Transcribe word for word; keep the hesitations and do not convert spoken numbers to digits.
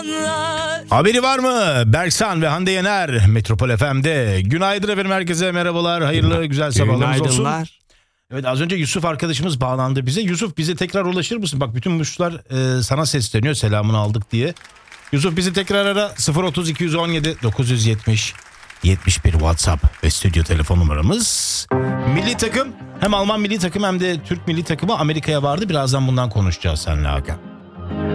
anlar. Haberi var mı? Berksan ve Hande Yener Metropol F M'de. Günaydın efendim, herkese merhabalar. Hayırlı güzel sabahlarınız olsun. Günaydınlar. Evet, az önce Yusuf arkadaşımız bağlandı bize. Yusuf, bize tekrar ulaşır mısın? Bak, bütün muşlar e, sana sesleniyor, selamını aldık diye. Yusuf, bizi tekrar ara. sıfır otuz iki yüz on yedi dokuz yüz yetmiş yetmiş bir WhatsApp ve stüdyo telefon numaramız. Milli takım, hem Alman milli takım hem de Türk milli takımı Amerika'ya vardı. Birazdan bundan konuşacağız seninle Hakan.